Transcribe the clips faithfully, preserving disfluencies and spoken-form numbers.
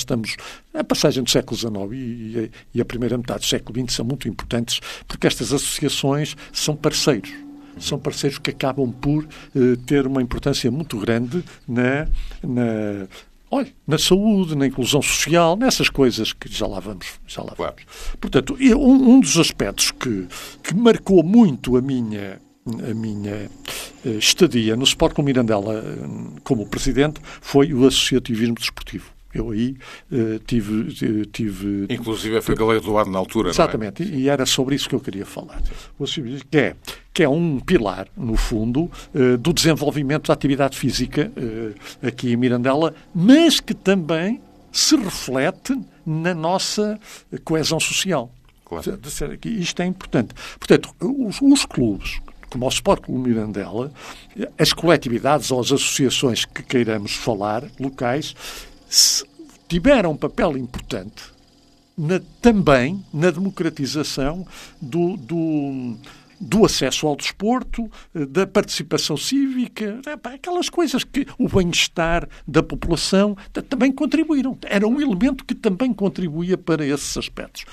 estamos... A passagem do século dezenove e, e a primeira metade do século vinte são muito importantes porque estas associações são parceiros. São parceiros que acabam por uh, ter uma importância muito grande na... na Olha, na saúde, na inclusão social, nessas coisas que já lá vamos. Já lá claro. vamos. Portanto, um, um dos aspectos que, que marcou muito a minha, a minha uh, estadia no Sport Clube Mirandela uh, como presidente foi o associativismo desportivo. Eu aí uh, tive, tive... Inclusive foi galardoado na altura, exatamente, não é? E era sobre isso que eu queria falar. O associativismo que é, que é um pilar, no fundo, uh, do desenvolvimento da atividade física uh, aqui em Mirandela, mas que também se reflete na nossa coesão social. Claro. Isto é importante. Portanto, os, os clubes, como o Sport Clube Mirandela, as coletividades ou as associações que queiramos falar, locais, tiveram um papel importante na, também na democratização do, do, do acesso ao desporto, da participação cívica, aquelas coisas que o bem-estar da população também contribuíram. Era um elemento que também contribuía para esses aspectos.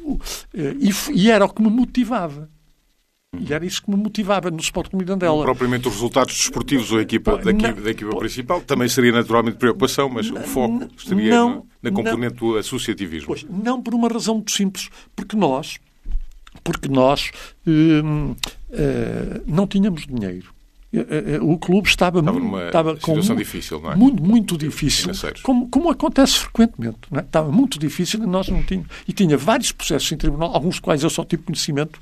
E, e era o que me motivava. E era isso que me motivava no Sport Clube Mirandela. Não propriamente os resultados desportivos ou a equipa, da, equipa, da equipa principal. Também seria naturalmente preocupação, mas o foco estaria não, na, na componente não, do associativismo. Pois, não por uma razão muito simples. Porque nós, porque nós hum, uh, não tínhamos dinheiro. O clube estava, estava muito, numa estava situação com, difícil, não é? Muito, muito difícil, como, como acontece frequentemente. Não é? Estava muito difícil e nós não tínhamos. E tinha vários processos em tribunal, alguns dos quais eu só tive conhecimento.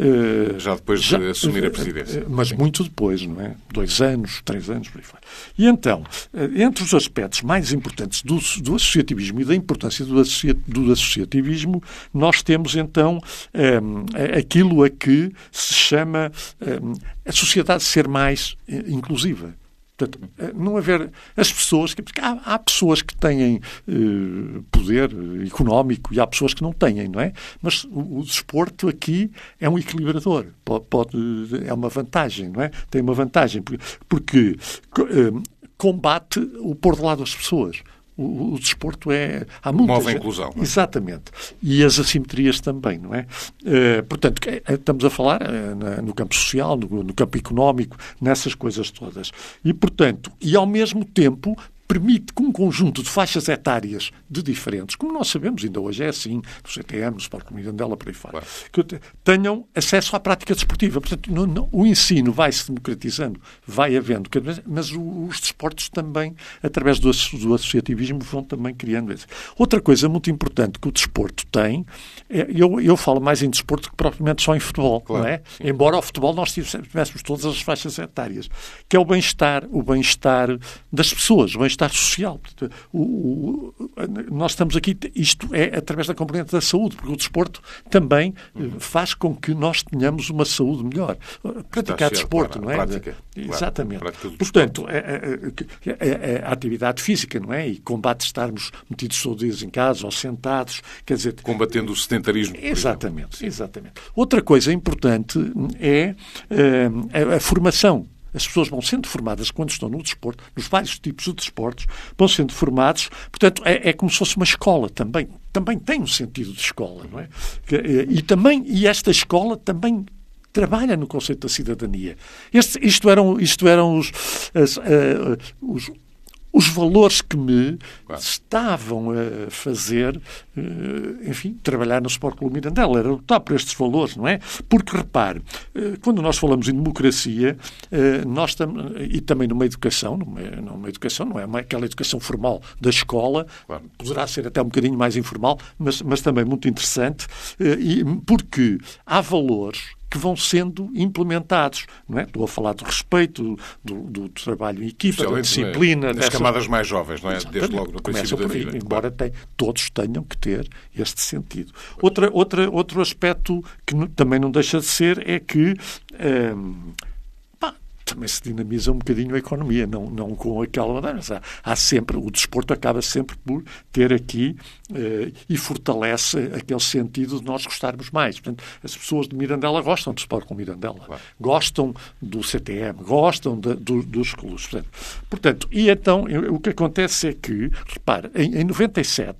Uh, já depois já, de assumir a presidência. Uh, mas Sim. muito depois, não é? Dois anos, três anos, por aí fora. E então, uh, entre os aspectos mais importantes do, do associativismo e da importância do, associa, do associativismo, nós temos então um, aquilo a que se chama um, a sociedade ser mais inclusiva. Portanto, não haver as pessoas, porque há, há pessoas que têm eh, poder económico e há pessoas que não têm, não é? Mas o, o desporto aqui é um equilibrador, pode, pode, é uma vantagem, não é? Tem uma vantagem, porque, porque eh, combate o pôr de lado das pessoas. O, o desporto é... Há muita Move a gente, inclusão. Não é? Exatamente. E as assimetrias também, não é? Uh, portanto, estamos a falar uh, na, no campo social, no, no campo económico, nessas coisas todas. E, portanto, e ao mesmo tempo permite que um conjunto de faixas etárias de diferentes, como nós sabemos, ainda hoje é assim, no C T M, no Sport Clube Mirandela, por aí fora, claro. que tenham acesso à prática desportiva. Portanto, no, no, o ensino vai se democratizando, vai havendo, mas o, os desportos também, através do, do associativismo, vão também criando isso. Outra coisa muito importante que o desporto tem, é, eu, eu falo mais em desporto que propriamente só em futebol, claro. Não é? Embora ao futebol nós tivéssemos todas as faixas etárias, que é o bem-estar, o bem-estar das pessoas, o bem-estar social. O, o, nós estamos aqui, isto é através da componente da saúde, porque o desporto também uhum. faz com que nós tenhamos uma saúde melhor. Praticar desporto, não é? Prática, Exatamente. Claro, a Portanto, a, a, a, a atividade física, não é? E combate estarmos metidos todos os dias em casa ou sentados, quer dizer... Combatendo o sedentarismo. Exatamente, exatamente. Outra coisa importante é a, a formação. As pessoas vão sendo formadas quando estão no desporto, nos vários tipos de desportos, vão sendo formados. Portanto, é, é como se fosse uma escola também. Também tem um sentido de escola, não é? E, também, e esta escola também trabalha no conceito da cidadania. Este, isto eram, isto eram os, as, uh, os os valores que me claro. estavam a fazer, enfim, trabalhar no Sport Clube Mirandela. Era lutar por estes valores, não é? Porque, repare, quando nós falamos em democracia, nós tam- e também numa educação, numa, numa educação, não é uma, aquela educação formal da escola, claro. poderá ser até um bocadinho mais informal, mas, mas também muito interessante, e, porque há valores que vão sendo implementados. Não é? Estou a falar do respeito, do, do, do trabalho em equipa, da disciplina. Nas dessa... camadas mais jovens, não é? Exatamente. Desde logo no princípio da vida. Embora tem, todos tenham que ter este sentido. Outra, outra, outro aspecto que n- também não deixa de ser é que hum, pá, também se dinamiza um bocadinho a economia, não, não com aquela maneira. Há, há sempre, o desporto acaba sempre por ter aqui uh, e fortalece aquele sentido de nós gostarmos mais. Portanto, as pessoas de Mirandela gostam de Sport com Mirandela, claro. gostam do C T M, gostam de, do, dos clubes. Portanto, portanto, e então o que acontece é que, repare, em, em noventa e sete,